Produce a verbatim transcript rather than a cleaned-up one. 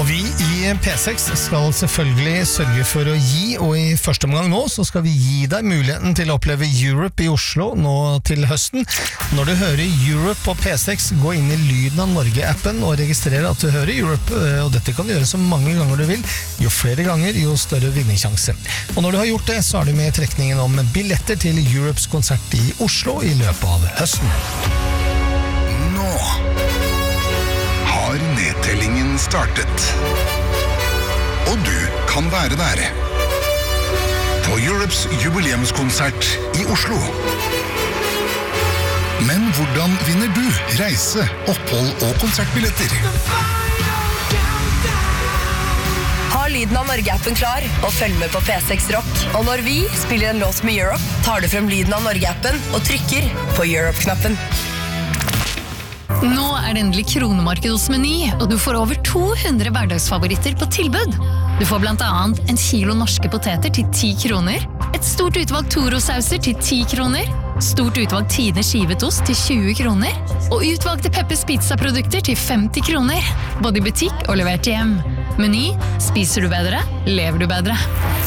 Og vi i P seks skal selvfølgelig sørge for å gi, og i første omgang nå så skal vi gi deg muligheten til å oppleve Europe i Oslo nå til høsten. Når du hører Europe på P seks, gå inn i Lyden av Norge-appen og registrer at du hører Europe, og dette kan du gjøre så mange ganger du vil. Jo flere ganger, jo større vinningssjanse. Og når du har gjort det, så er du med i trekningen om billetter til Europes konsert i Oslo i løpet av høsten. Nå har nedtellingen startet. Og du kan være der. På Europes jubileumskonsert i Oslo. Men hvordan vinner du reise, opphold og konsertbilletter? Ha Lyden av Norge-appen klar, og følg med på P seks Rock. Og når vi spiller en låt med Europe, tar du frem Lyden av Norge-appen og trykker på Europe-knappen. Nå er det endelig kronemarked hos Meny, og du får over to hundre hverdagsfavoritter på tilbud. Du får blant annet en kilo norske poteter til ti kroner, et stort utvalg Toro-sauser til ti kroner, stort utvalg Tine skivet ost til tjue kroner, og utvalgte Peppers Pizza-produkter til femti kroner, både i butikk og levert hjem. Meny, spiser du bedre, lever du bedre.